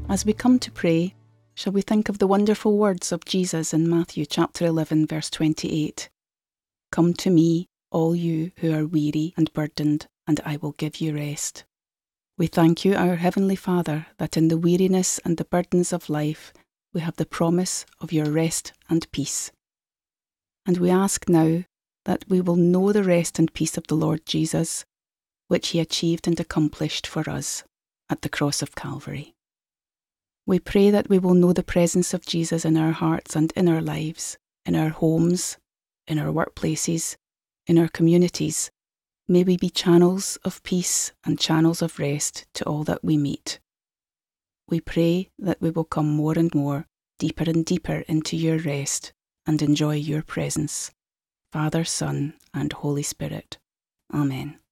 As we come to pray, shall we think of the wonderful words of Jesus in Matthew chapter 11, verse 28. Come to me, all you who are weary and burdened, and I will give you rest. We thank you, our Heavenly Father, that in the weariness and the burdens of life we have the promise of your rest and peace. And we ask now that we will know the rest and peace of the Lord Jesus, which he achieved and accomplished for us at the cross of Calvary. We pray that we will know the presence of Jesus in our hearts and in our lives, in our homes, in our workplaces, in our communities. May we be channels of peace and channels of rest to all that we meet. We pray that we will come more and more, deeper and deeper into your rest and enjoy your presence. Father, Son, and Holy Spirit. Amen.